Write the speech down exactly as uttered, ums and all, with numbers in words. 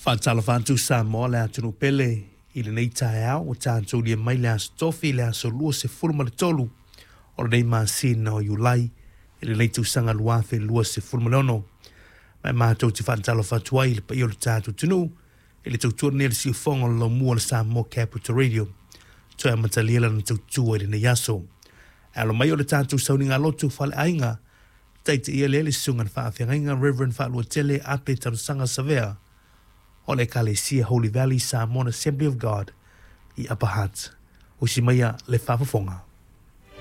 Whaatala whantu sa moa lea tunu pele i le nei tae au o tātou lia mai lea stofi lea so lua se fulma le tolu o le nei māsina o Iulai i le nei tūsanga luafe lua se fulma le ono. Mai mātou te whaatala whantu ai le pai o le tātou tunu i le tautua nere si ufonga o lo mua le sa mo Capital Radio. Toi amataliela na tautua i le nei aso. Alo mai o le tātou sauninga lotu whale ainga taite ia le le sungan whaafengainga Reverend Whalua Tele ape tarusanga savea o le Kalesia Holy Valley Samoan Assembly of God i Upper Hutt. O si maia le whaafafonga.